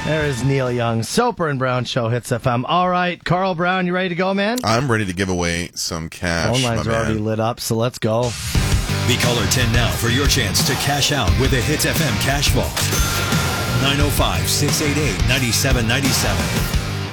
There is Neil Young. Soper and Brown Show, Hits FM. All right, Carl Brown, you ready to go, man? I'm ready to give away some cash. Phone lines are already lit up, so let's go. Be caller 10 now for your chance to cash out with a Hits FM cash vault. 905-688-9797.